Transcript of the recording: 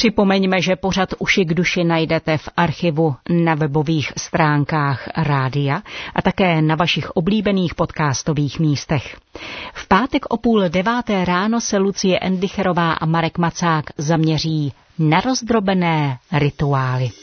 Připomeňme, že pořad Uši k duši najdete v archivu na webových stránkách rádia a také na vašich oblíbených podcastových místech. V pátek o 8:30 ráno se Lucie Endicherová a Marek Macák zaměří na rozdrobené rituály.